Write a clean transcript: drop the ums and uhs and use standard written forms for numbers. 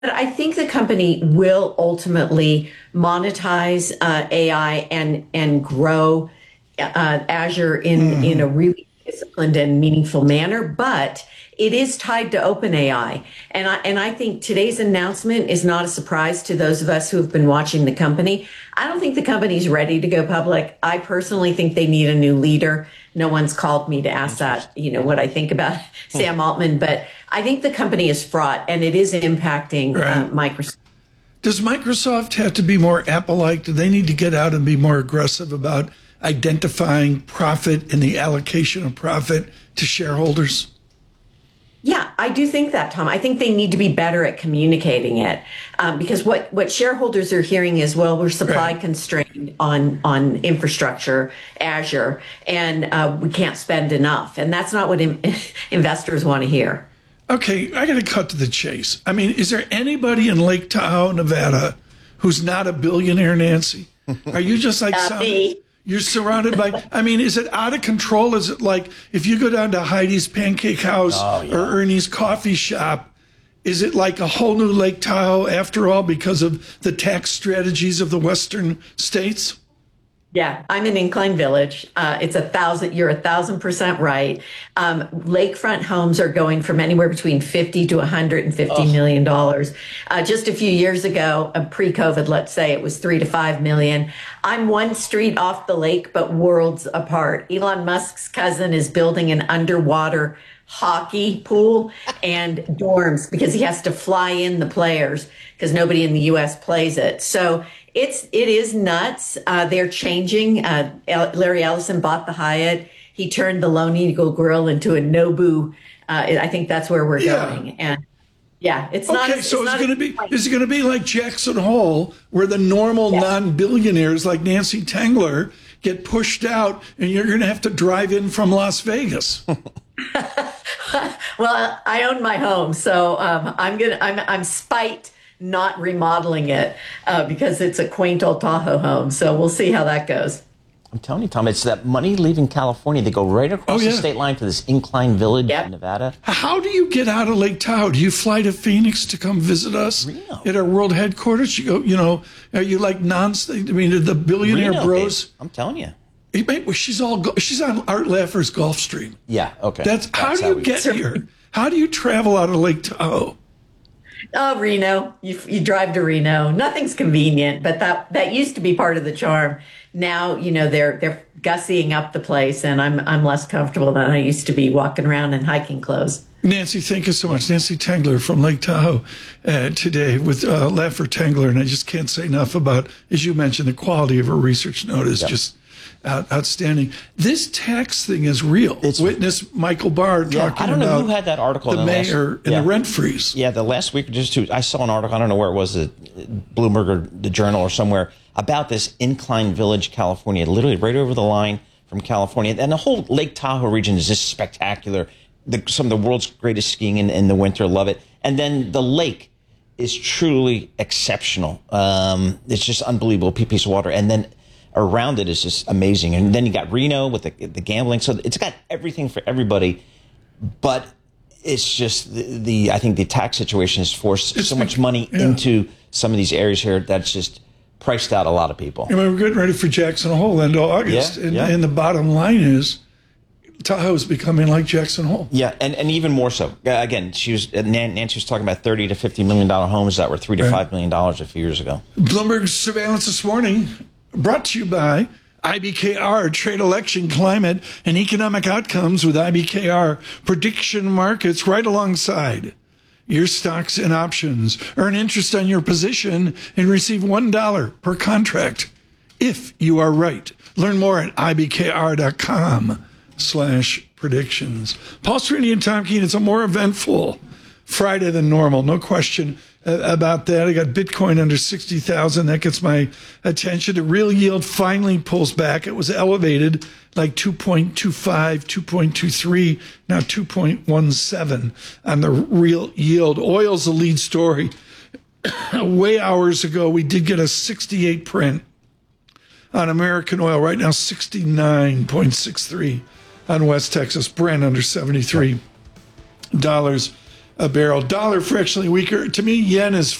I think the company will ultimately monetize AI and grow Azure in a really disciplined and meaningful manner, but it is tied to OpenAI. And I think today's announcement is not a surprise to those of us who have been watching the company. I don't think the company's ready to go public. I personally think they need a new leader. No one's called me to ask that, what I think about Sam Altman, but I think the company is fraught and it is impacting Microsoft. Does Microsoft have to be more Apple-like? Do they need to get out and be more aggressive about identifying profit and the allocation of profit to shareholders? Yeah, I do think that, Tom. I think they need to be better at communicating it because what shareholders are hearing is, well, we're supply constrained on infrastructure, Azure, and we can't spend enough. And that's not what investors want to hear. Okay, I got to cut to the chase. I mean, is there anybody in Lake Tahoe, Nevada, who's not a billionaire, Nancy? Are you just like me? You're surrounded by, I mean, is it out of control? Is it like if you go down to Heidi's Pancake House or Ernie's Coffee Shop, is it like a whole new Lake Tahoe after all because of the tax strategies of the Western states? Yeah, I'm in Incline Village. It's 1,000. You're 1,000% right. Lakefront homes are going from anywhere between $50 to $150 million. Just a few years ago, pre-COVID, let's say it was $3 to $5 million. I'm one street off the lake, but worlds apart. Elon Musk's cousin is building an underwater hockey pool and dorms because he has to fly in the players because nobody in the U.S. plays it. So it is nuts. They're changing. Larry Ellison bought the Hyatt. He turned the Lone Eagle Grill into a Nobu. I think that's where we're going. And yeah, it's not. Okay, so it's going to be. Is it going to be like Jackson Hole, where the normal non-billionaires like Nancy Tengler get pushed out, and you're going to have to drive in from Las Vegas? Well, I own my home, so I'm spite not remodeling it because it's a quaint old Tahoe home. So we'll see how that goes. I'm telling you, Tom, it's that money leaving California. They go right across the state line to this Incline Village in Nevada. How do you get out of Lake Tahoe? Do you fly to Phoenix to come visit us at our world headquarters? You go, are you like I mean, the billionaire bros? Babe. I'm telling you. She's on Art Laffer's Gulfstream. Yeah, okay. That's how do you get here? How do you travel out of Lake Tahoe? Oh, Reno. You drive to Reno. Nothing's convenient, but that used to be part of the charm. Now, they're gussying up the place, and I'm less comfortable than I used to be walking around in hiking clothes. Nancy, thank you so much. Nancy Tengler from Lake Tahoe today with Laffer Tengler, and I just can't say enough about, as you mentioned, the quality of her research note is just outstanding. This tax thing is real. Witness Michael Barr talking about. I don't know who had that article. The mayor and the rent freeze. Yeah, the last week or just two, I saw an article. I don't know where it was, Bloomberg or the Journal or somewhere, about this Incline Village, California, literally right over the line from California. And the whole Lake Tahoe region is just spectacular. Some of the world's greatest skiing in the winter, love it. And then the lake is truly exceptional. It's just unbelievable piece of water. And then around it is just amazing. And then you got Reno with the gambling. So it's got everything for everybody. But it's just I think the tax situation has forced so much money into some of these areas here that's just priced out a lot of people. We're getting ready for Jackson Hole end of August. And the bottom line is Tahoe is becoming like Jackson Hole. Yeah, and even more so. Again, Nancy was talking about $30 to $50 million homes that were $3 to $5 million a few years ago. Bloomberg's surveillance this morning brought to you by IBKR, Trade Election Climate and Economic Outcomes with IBKR Prediction Markets right alongside your stocks and options. Earn interest on your position and receive $1 per contract if you are right. Learn more at ibkr.com/predictions. Paul Serini and Tom Keene, it's a more eventful Friday than normal, no question about that. I got Bitcoin under 60,000. That gets my attention. The real yield finally pulls back. It was elevated like 2.25, 2.23, now 2.17 on the real yield. Oil's the lead story. Way hours ago, we did get a 68 print on American oil. Right now, 69.63 on West Texas. Brent under $73 a barrel. Dollar fractionally weaker. To me, yen is